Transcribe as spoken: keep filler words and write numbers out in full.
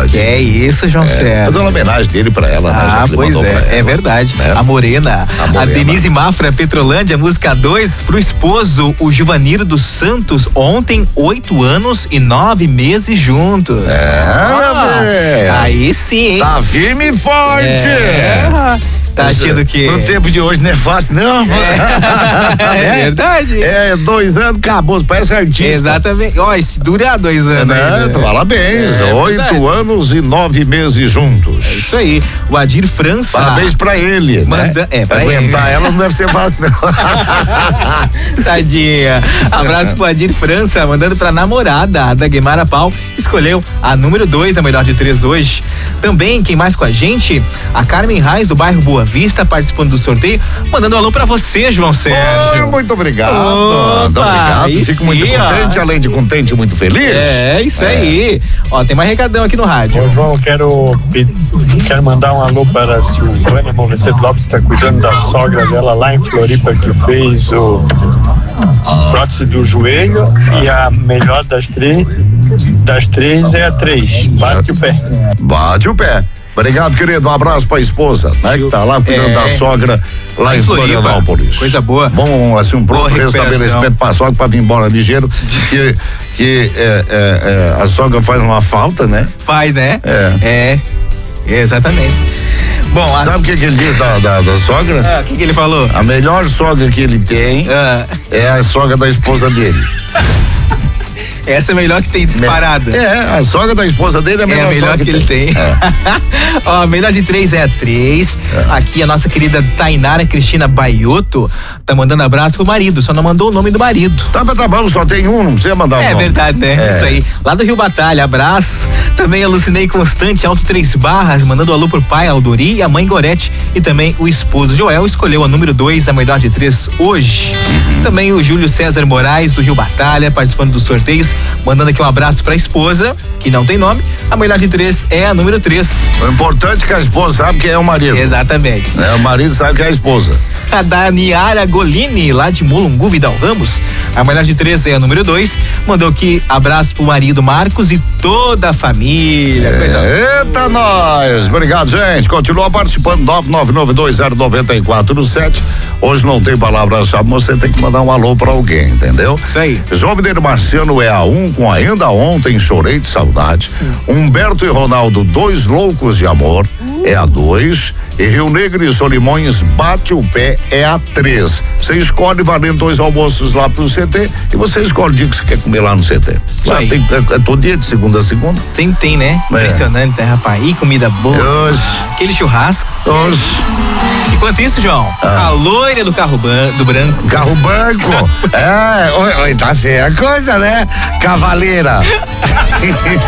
verdade. É isso, João é, César. Fazer uma homenagem dele pra ela, né? Ah, pois é, ela, é verdade. Né? A Morena. A Morena. A Denise Mafra, Petrolândia, música dois, pro esposo, o Givaniro dos Santos, ontem, oito anos e nove meses juntos. É, ah, velho. Aí sim, hein? Tá firme e forte. É. Tá achando que... No tempo de hoje não é fácil, não. É, é verdade. É, dois anos, acabou, parece artista. Exatamente. Ó, esse dura dois anos. Né? Né? Parabéns, é, oito anos e nove meses juntos. É isso aí. O Adir França. Parabéns pra ele, Manda... né? É, pra aguentar ele. ela não deve ser fácil, não. Tadinha. Abraço pro Adir França, mandando pra namorada, a Dagmara Pau, escolheu a número dois, a melhor de três hoje. Também, quem mais com a gente? A Carmen Reis, do bairro Boa Vista, participando do sorteio, mandando um alô pra você, João Sérgio. Oh, muito obrigado. Opa, muito obrigado. Fico sim, muito contente, ó. Além de contente, muito feliz. É, isso é. aí. Ó, tem mais recadão aqui no rádio. Ô, João, quero, quero mandar um alô para a Silvânia Moveseto Lopes, está cuidando da sogra dela lá em Floripa, que fez o prótese do joelho, e a melhor das três, das três é a três. Bate o pé. Bate o pé. Obrigado, querido. Um abraço pra esposa, né? Que tá lá cuidando é. da sogra lá em Florianópolis. Coisa boa. Bom, assim, um pronto restabelecimento pra sogra pra vir embora ligeiro. que que é, é, é, a sogra faz uma falta, né? Faz, né? É. É, exatamente. Bom, a... sabe o que, que ele diz da, da, da sogra? O ah, que, que ele falou? A melhor sogra que ele tem ah. é a sogra da esposa dele. Essa é a melhor que tem disparada. É, a sogra da esposa dele é a melhor, é a melhor que, que ele tem. tem. É. Ó, a melhor de três é a três. É. Aqui a nossa querida Tainara Cristina Baiotto tá mandando abraço pro marido, só não mandou o nome do marido. Tá, tá bom, só tem um, não precisa mandar o é, nome. É verdade, né? É. Isso aí. Lá do Rio Batalha, abraço. Também alucinei Constante, Alto Três Barras, mandando um alô pro pai Aldori e a mãe Gorete. E também o esposo Joel escolheu a número dois, a melhor de três hoje. Uhum. Também o Júlio César Moraes, do Rio Batalha, participando dos sorteios, mandando aqui um abraço pra esposa, que não tem nome. A melhor de três é a número três. O importante é que a esposa sabe quem é o marido. Exatamente. É, o marido sabe quem é a esposa. A Daniara Golini, lá de Mulungu, Vidal Ramos. A melhor de três é a número dois. Mandou aqui abraço pro marido Marcos e toda a família. É, eita, nós! Obrigado, gente. Continua participando. nove nove nove dois zero nove quatro sete. Hoje não tem palavra-chave, mas você tem que mandar um alô pra alguém, entendeu? Isso aí. João Mineiro Marciano é a um, com ainda ontem chorei de saudade. Hum. Humberto e Ronaldo, dois loucos de amor, hum. é a dois. E Rio Negro e Solimões, bate o pé, é a três. Você escolhe valendo dois almoços lá pro C T e você escolhe o dia que você quer comer lá no C T. Lá tem, é, é todo dia, de segunda a segunda. Tem, tem, né? É. Impressionante, né, rapaz? E comida boa. Oxi. Aquele churrasco. Oxi. Enquanto isso, João, ah. a loira do carro ban- do branco. Carro branco? É, oi, oi, tá feia a coisa, né? Cavaleira.